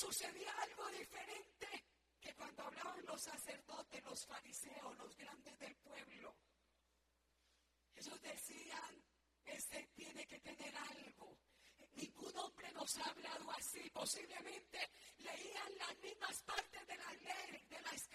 sucedía algo diferente que cuando hablaban los sacerdotes, los fariseos, los grandes del pueblo. Ellos decían, ese tiene que tener algo. Ningún hombre nos ha hablado así. Posiblemente leían las mismas partes de la ley, de la escritura,